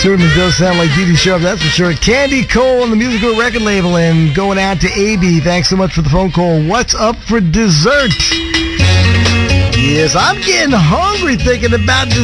Certainly does sound like Dee Dee Sharp, that's for sure. Candy Cole on the musical record label, and going out to AB. Thanks so much for the phone call. What's up for dessert? Yes, I'm getting hungry thinking about dessert.